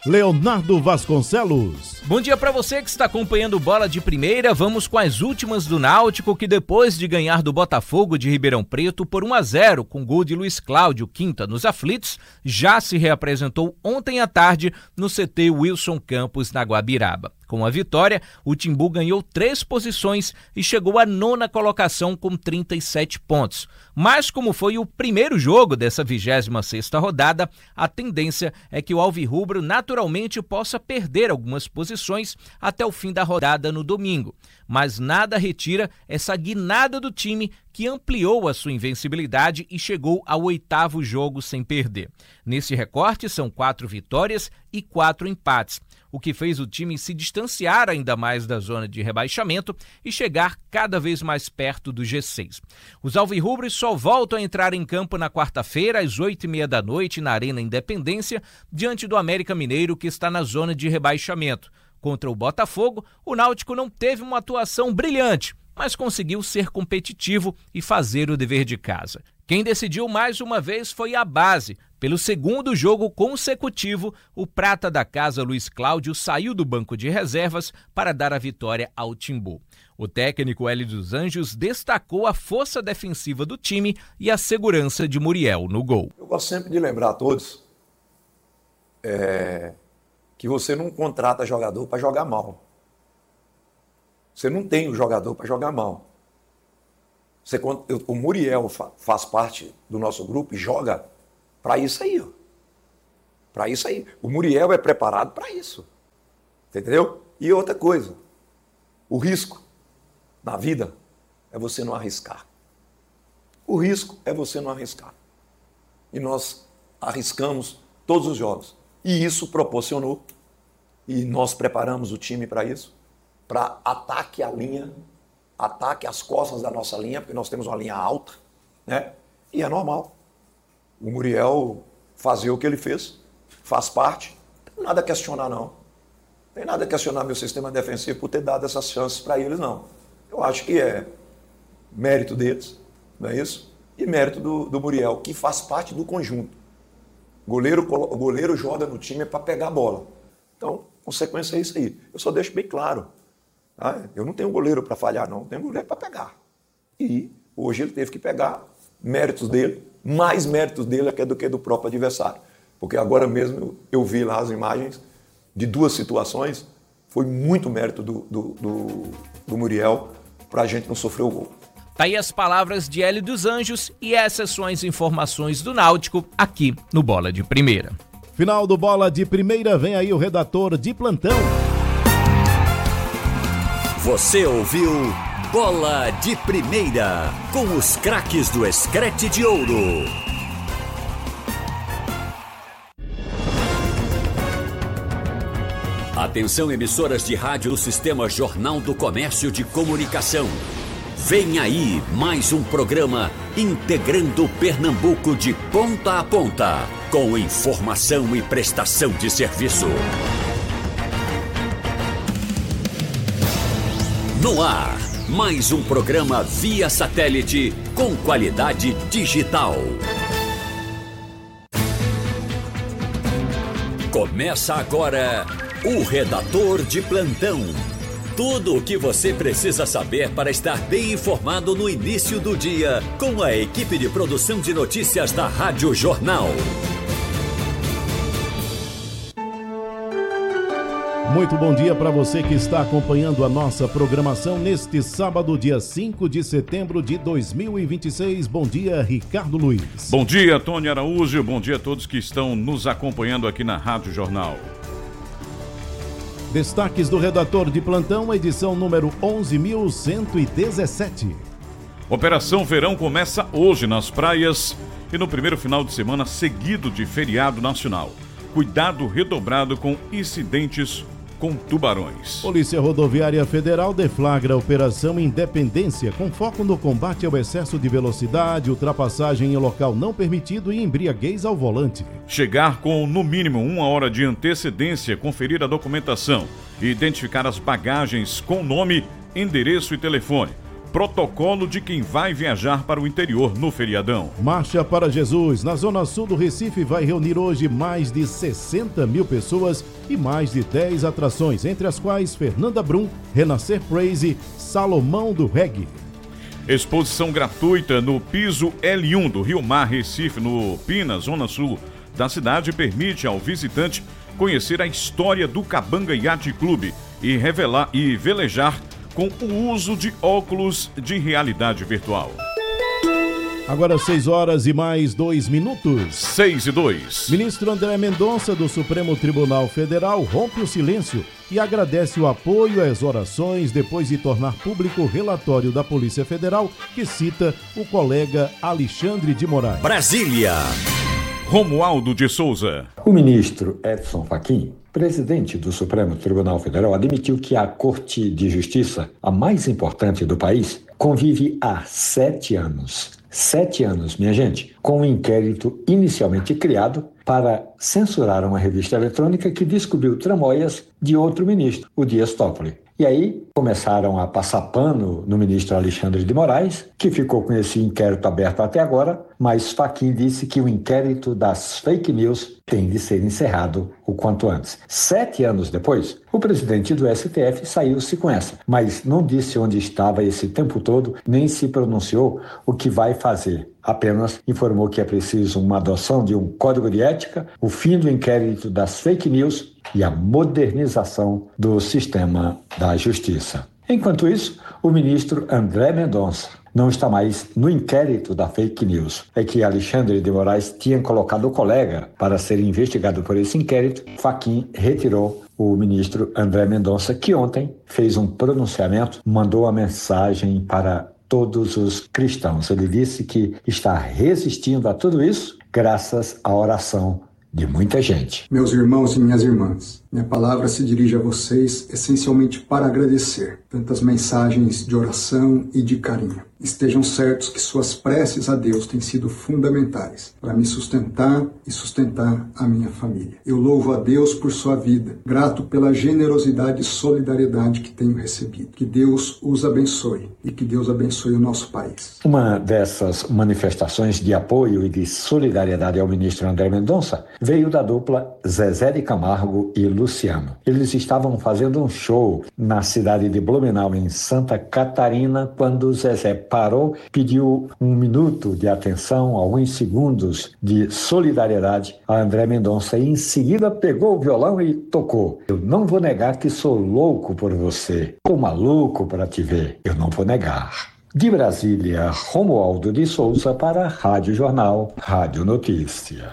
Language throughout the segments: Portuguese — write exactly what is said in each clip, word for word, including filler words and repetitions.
Leonardo Vasconcelos. Bom dia para você que está acompanhando o Bola de Primeira. Vamos com as últimas do Náutico, que depois de ganhar do Botafogo de Ribeirão Preto por um a zero, com gol de Luiz Cláudio Quinta nos aflitos, já se reapresentou ontem à tarde no C T Wilson Campos, na Guabiraba. Com a vitória, o Timbu ganhou três posições e chegou à nona colocação com trinta e sete pontos. Mas como foi o primeiro jogo dessa vigésima sexta rodada, a tendência é que o alvirrubro naturalmente possa perder algumas posições até o fim da rodada no domingo. Mas nada retira essa guinada do time, que ampliou a sua invencibilidade e chegou ao oitavo jogo sem perder. Nesse recorte são quatro vitórias e quatro empates, o que fez o time se distanciar ainda mais da zona de rebaixamento e chegar cada vez mais perto do G seis. Os alvirrubros só voltam a entrar em campo na quarta-feira, às oito e meia da noite, na Arena Independência, diante do América Mineiro, que está na zona de rebaixamento. Contra o Botafogo, o Náutico não teve uma atuação brilhante, mas conseguiu ser competitivo e fazer o dever de casa. Quem decidiu mais uma vez foi a base. Pelo segundo jogo consecutivo, o prata da casa Luiz Cláudio saiu do banco de reservas para dar a vitória ao Timbu. O técnico Hélio dos Anjos destacou a força defensiva do time e a segurança de Muriel no gol. Eu gosto sempre de lembrar a todos é, que você não contrata jogador para jogar mal. Você não tem o jogador para jogar mal. Você, o Muriel faz parte do nosso grupo e joga para isso aí. Para isso aí. O Muriel é preparado para isso. Entendeu? E outra coisa. O risco na vida é você não arriscar. O risco é você não arriscar. E nós arriscamos todos os jogos. E isso proporcionou. E nós preparamos o time para isso. Para ataque à linha, ataque às costas da nossa linha, porque nós temos uma linha alta, né? E é normal. O Muriel fazer o que ele fez, faz parte, não tem nada a questionar, não. Não tem nada a questionar meu sistema defensivo por ter dado essas chances para eles, não. Eu acho que é mérito deles, não é isso? E mérito do, do Muriel, que faz parte do conjunto. O goleiro, o goleiro joga no time para pegar a bola. Então, consequência é isso aí. Eu só deixo bem claro. Ah, eu não tenho goleiro para falhar, não. Eu tenho goleiro para pegar. E hoje ele teve que pegar méritos dele, mais méritos dele do que do próprio adversário. Porque agora mesmo eu vi lá as imagens de duas situações, foi muito mérito do, do, do, do Muriel para a gente não sofrer o gol. Tá aí as palavras de Hélio dos Anjos, e essas são as informações do Náutico aqui no Bola de Primeira. Final do Bola de Primeira, vem aí o redator de plantão. Você ouviu Bola de Primeira, com os craques do Escrete de Ouro. Atenção, emissoras de rádio do Sistema Jornal do Comércio de Comunicação. Vem aí mais um programa integrando Pernambuco de ponta a ponta, com informação e prestação de serviço. No ar, mais um programa via satélite com qualidade digital. Começa agora o Redator de Plantão. Tudo o que você precisa saber para estar bem informado no início do dia, com a equipe de produção de notícias da Rádio Jornal. Muito bom dia para você que está acompanhando a nossa programação neste sábado, dia cinco de setembro de dois mil e vinte e seis. Bom dia, Ricardo Luiz. Bom dia, Tony Araújo. Bom dia a todos que estão nos acompanhando aqui na Rádio Jornal. Destaques do Redator de Plantão, edição número onze mil cento e dezessete. Operação Verão começa hoje nas praias e no primeiro final de semana seguido de feriado nacional. Cuidado redobrado com incidentes com tubarões. Polícia Rodoviária Federal deflagra a Operação Independência, com foco no combate ao excesso de velocidade, ultrapassagem em local não permitido e embriaguez ao volante. Chegar com, no mínimo, uma hora de antecedência, conferir a documentação e identificar as bagagens com nome, endereço e telefone. protocolo de quem vai viajar para o interior no feriadão. Marcha para Jesus, na zona sul do Recife, vai reunir hoje mais de sessenta mil pessoas e mais de dez atrações, entre as quais Fernanda Brum, Renascer Praise, Salomão do Reggae. Exposição gratuita no piso L um do Rio Mar, Recife, no Pina, zona sul da cidade, permite ao visitante conhecer a história do Cabanga Yacht Clube e revelar e velejar com o uso de óculos de realidade virtual. Agora seis horas e mais dois minutos. seis e dois. Ministro André Mendonça, do Supremo Tribunal Federal, rompe o silêncio e agradece o apoio às orações depois de tornar público o relatório da Polícia Federal que cita o colega Alexandre de Moraes. Brasília. Romualdo de Souza. O ministro Edson Fachin, presidente do Supremo Tribunal Federal, admitiu que a Corte de Justiça, a mais importante do país, convive há sete anos. Sete anos, minha gente, com um inquérito inicialmente criado para censurar uma revista eletrônica que descobriu tramóias de outro ministro, o Dias Toffoli. E aí começaram a passar pano no ministro Alexandre de Moraes, que ficou com esse inquérito aberto até agora, mas Fachin disse que o inquérito das fake news tem de ser encerrado o quanto antes. Sete anos depois, o presidente do S T F saiu-se com essa, mas não disse onde estava esse tempo todo, nem se pronunciou o que vai fazer. Apenas informou que é preciso uma adoção de um código de ética, o fim do inquérito das fake news e a modernização do sistema da justiça. Enquanto isso, o ministro André Mendonça não está mais no inquérito da fake news. É que Alexandre de Moraes tinha colocado o colega para ser investigado por esse inquérito. Fachin retirou o ministro André Mendonça, que ontem fez um pronunciamento, mandou uma mensagem para todos os cristãos. Ele disse que está resistindo a tudo isso graças à oração de muita gente. Meus irmãos e minhas irmãs, minha palavra se dirige a vocês essencialmente para agradecer tantas mensagens de oração e de carinho. Estejam certos que suas preces a Deus têm sido fundamentais para me sustentar e sustentar a minha família. Eu louvo a Deus por sua vida, grato pela generosidade e solidariedade que tenho recebido. Que Deus os abençoe e que Deus abençoe o nosso país. Uma dessas manifestações de apoio e de solidariedade ao ministro André Mendonça veio da dupla Zezé de Camargo e Luciano. Eles estavam fazendo um show na cidade de Blumenau, em Santa Catarina, quando Zezé parou, pediu um minuto de atenção, alguns segundos de solidariedade a André Mendonça e em seguida pegou o violão e tocou. Eu não vou negar que sou louco por você, tô maluco para te ver, eu não vou negar. De Brasília, Romualdo de Souza para a Rádio Jornal, Rádio Notícia.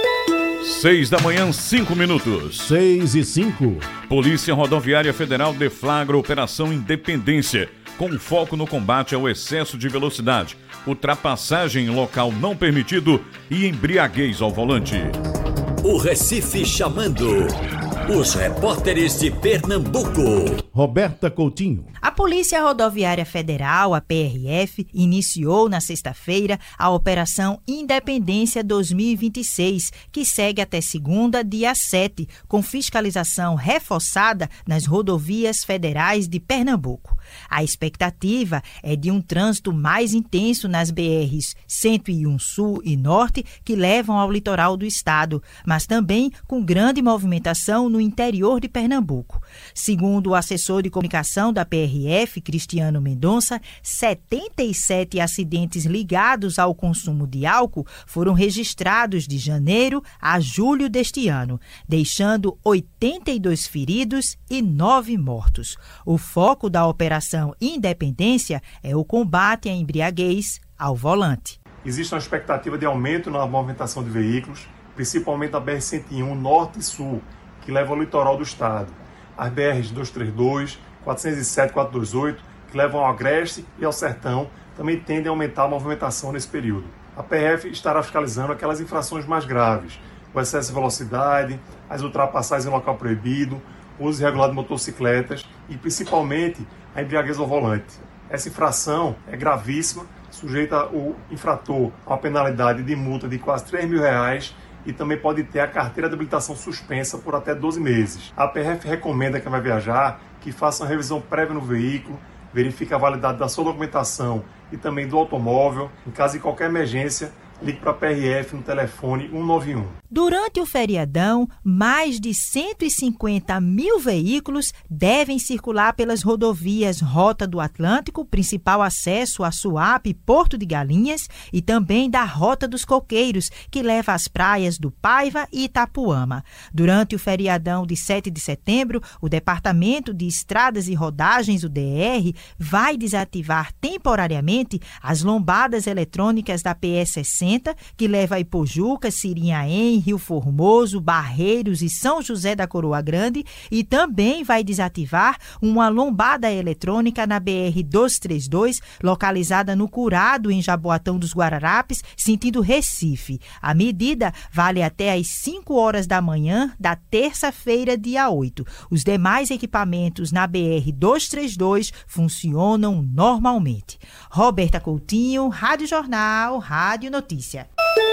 Seis da manhã, cinco minutos. Seis e cinco. Polícia Rodoviária Federal deflagra Operação Independência, com foco no combate ao excesso de velocidade, ultrapassagem em local não permitido e embriaguez ao volante. O Recife chamando. Os repórteres de Pernambuco. Roberta Coutinho. A Polícia Rodoviária Federal, a P R F, iniciou na sexta-feira a Operação Independência dois mil e vinte e seis, que segue até segunda, dia sete, com fiscalização reforçada nas rodovias federais de Pernambuco. A expectativa é de um trânsito mais intenso nas B Rs cento e um Sul e Norte, que levam ao litoral do estado, mas também com grande movimentação no interior de Pernambuco. Segundo o assessor de comunicação da P R F, Cristiano Mendonça, setenta e sete acidentes ligados ao consumo de álcool foram registrados de janeiro a julho deste ano, deixando oitenta e dois feridos e nove mortos. O foco da Operação Independência é o combate à embriaguez ao volante. Existe uma expectativa de aumento na movimentação de veículos, principalmente a B R cento e um Norte e Sul, que leva ao litoral do estado. As B Rs duzentos e trinta e dois, quatrocentos e sete, quatrocentos e vinte e oito, que levam ao Agreste e ao Sertão, também tendem a aumentar a movimentação nesse período. A P R F estará fiscalizando aquelas infrações mais graves, o excesso de velocidade, as ultrapassagens em local proibido, o uso irregular de motocicletas e, principalmente, a embriaguez ao volante. Essa infração é gravíssima, sujeita o infrator a uma penalidade de multa de quase três mil reais e também pode ter a carteira de habilitação suspensa por até doze meses. A P R F recomenda a quem vai viajar que faça uma revisão prévia no veículo, verifique a validade da sua documentação e também do automóvel. Em caso de qualquer emergência, ligue para a P R F no telefone um nove um. Durante o feriadão, mais de cento e cinquenta mil veículos devem circular pelas rodovias Rota do Atlântico, principal acesso a Suape e Porto de Galinhas, e também da Rota dos Coqueiros, que leva às praias do Paiva e Itapuama. Durante o feriadão de sete de setembro, o Departamento de Estradas e Rodagens, o D R, vai desativar temporariamente as lombadas eletrônicas da P S sessenta, que leva a Ipojuca, Sirinhaém, Rio Formoso, Barreiros e São José da Coroa Grande, e também vai desativar uma lombada eletrônica na B R duzentos e trinta e dois, localizada no Curado, em Jaboatão dos Guararapes, sentido Recife. A medida vale até às cinco horas da manhã da terça-feira, dia oito. Os demais equipamentos na B R duzentos e trinta e dois funcionam normalmente. Roberta Coutinho, Rádio Jornal, Rádio Notícia.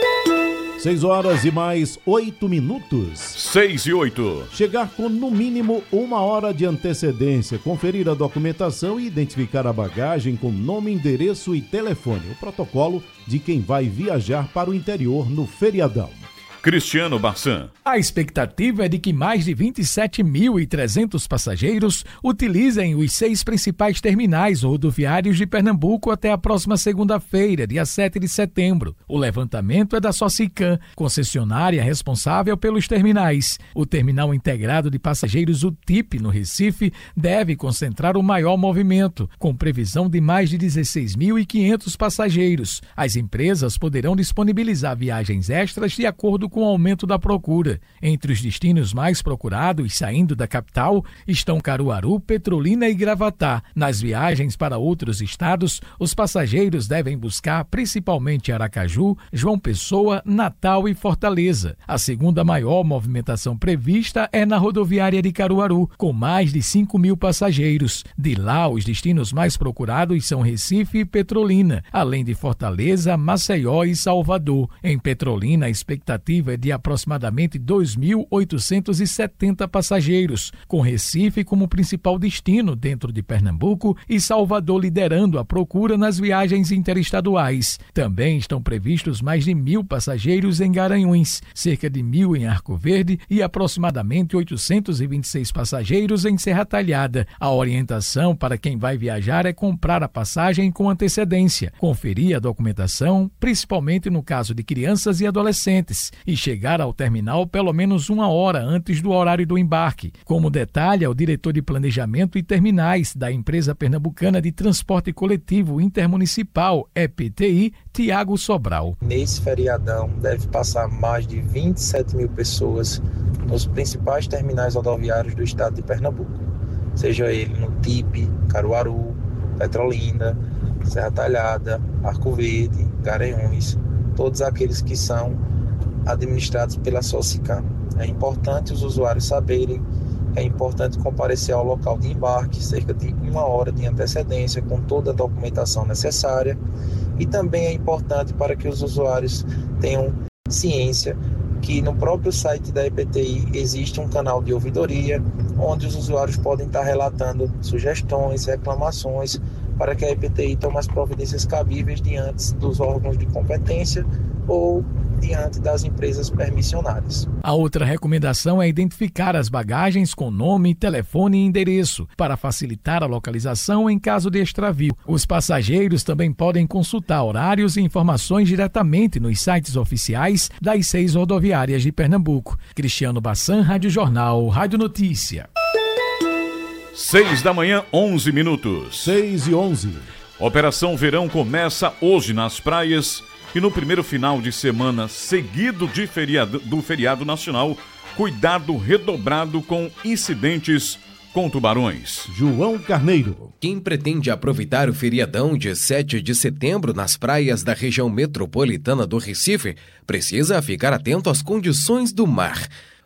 Seis horas e mais oito minutos. Seis e oito. Chegar com no mínimo uma hora de antecedência, conferir a documentação e identificar a bagagem com nome, endereço e telefone. O protocolo de quem vai viajar para o interior no feriadão. Cristiano Barçan. A expectativa é de que mais de vinte e sete mil e trezentos passageiros utilizem os seis principais terminais rodoviários de Pernambuco até a próxima segunda-feira, dia sete de setembro. O levantamento é da Socicam, concessionária responsável pelos terminais. O Terminal Integrado de Passageiros, o T I P, no Recife, deve concentrar o maior movimento, com previsão de mais de dezesseis mil e quinhentos passageiros. As empresas poderão disponibilizar viagens extras de acordo com o aumento da procura. Entre os destinos mais procurados saindo da capital estão Caruaru, Petrolina e Gravatá. Nas viagens para outros estados, os passageiros devem buscar principalmente Aracaju, João Pessoa, Natal e Fortaleza. A segunda maior movimentação prevista é na rodoviária de Caruaru, com mais de cinco mil passageiros. De lá, os destinos mais procurados são Recife e Petrolina, além de Fortaleza, Maceió e Salvador. Em Petrolina, a expectativa é de aproximadamente dois mil oitocentos e setenta passageiros, com Recife como principal destino dentro de Pernambuco e Salvador liderando a procura nas viagens interestaduais. Também estão previstos mais de mil passageiros em Garanhuns, cerca de mil em Arco Verde e aproximadamente oitocentos e vinte e seis passageiros em Serra Talhada. A orientação para quem vai viajar é comprar a passagem com antecedência, conferir a documentação, principalmente no caso de crianças e adolescentes, e chegar ao terminal pelo menos uma hora antes do horário do embarque, como detalha o diretor de Planejamento e Terminais da Empresa Pernambucana de Transporte Coletivo Intermunicipal, E P T I, Tiago Sobral. Nesse feriadão deve passar mais de vinte e sete mil pessoas nos principais terminais rodoviários do estado de Pernambuco, seja ele no T I P, Caruaru, Petrolina, Serra Talhada, Arco Verde, Garanhuns, todos aqueles que são administrados pela Socicam. É importante os usuários saberem, é importante comparecer ao local de embarque cerca de uma hora de antecedência com toda a documentação necessária, e também é importante para que os usuários tenham ciência que no próprio site da E P T I existe um canal de ouvidoria onde os usuários podem estar relatando sugestões, reclamações, para que a E P T I tome as providências cabíveis diante dos órgãos de competência ou diante das empresas permissionárias. A outra recomendação é identificar as bagagens com nome, telefone e endereço, para facilitar a localização em caso de extravio. Os passageiros também podem consultar horários e informações diretamente nos sites oficiais das seis rodoviárias de Pernambuco. Cristiano Barçan, Rádio Jornal, Rádio Notícia. Seis da manhã, onze minutos. Seis e onze. Operação Verão começa hoje nas praias e no primeiro final de semana seguido de feriado, do feriado nacional, cuidado redobrado com incidentes com tubarões. João Carneiro. Quem pretende aproveitar o feriadão de sete de setembro nas praias da região metropolitana do Recife precisa ficar atento às condições do mar.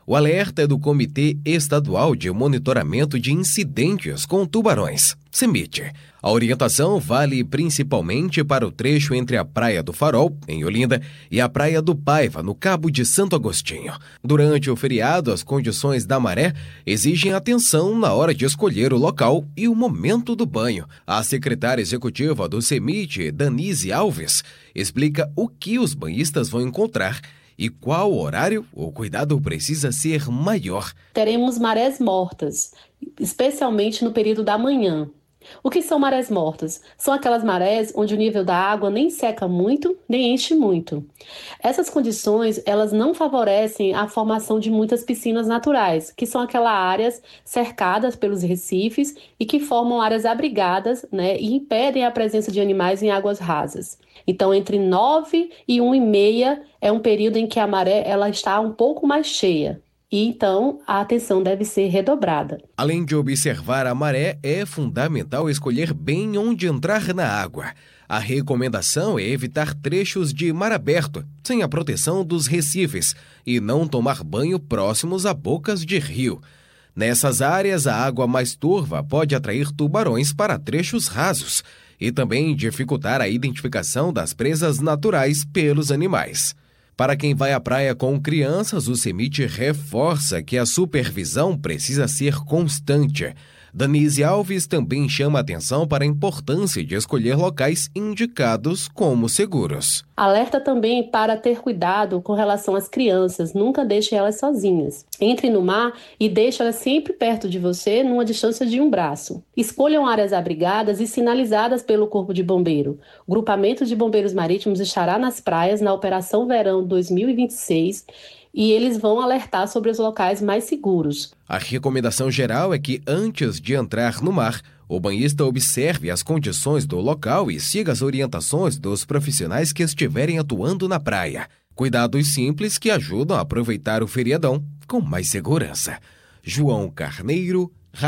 O alerta é do Comitê Estadual de Monitoramento de Incidentes com Tubarões, CEMIT. A orientação vale principalmente para o trecho entre a Praia do Farol, em Olinda, e a Praia do Paiva, no Cabo de Santo Agostinho. Durante o feriado, as condições da maré exigem atenção na hora de escolher o local e o momento do banho. A secretária executiva do CEMIT, Danise Alves, explica o que os banhistas vão encontrar e qual horário o cuidado precisa ser maior. Teremos marés mortas, especialmente no período da manhã. O que são marés mortas? São aquelas marés onde o nível da água nem seca muito, nem enche muito. Essas condições, elas não favorecem a formação de muitas piscinas naturais, que são aquelas áreas cercadas pelos recifes e que formam áreas abrigadas, né, e impedem a presença de animais em águas rasas. Então, entre nove e uma e meia é um período em que a maré ela está um pouco mais cheia. E então a atenção deve ser redobrada. Além de observar a maré, é fundamental escolher bem onde entrar na água. A recomendação é evitar trechos de mar aberto, sem a proteção dos recifes, e não tomar banho próximos a bocas de rio. Nessas áreas, a água mais turva pode atrair tubarões para trechos rasos e também dificultar a identificação das presas naturais pelos animais. Para quem vai à praia com crianças, o CEMIT reforça que a supervisão precisa ser constante. Danise Alves também chama atenção para a importância de escolher locais indicados como seguros. Alerta também para ter cuidado com relação às crianças, nunca deixe elas sozinhas. Entre no mar e deixe elas sempre perto de você, numa distância de um braço. Escolham áreas abrigadas e sinalizadas pelo Corpo de Bombeiro. O Grupamento de Bombeiros Marítimos estará nas praias na Operação Verão dois mil e vinte e seis e eles vão alertar sobre os locais mais seguros. A recomendação geral é que, antes de entrar no mar, o banhista observe as condições do local e siga as orientações dos profissionais que estiverem atuando na praia. Cuidados simples que ajudam a aproveitar o feriadão com mais segurança. João Carneiro,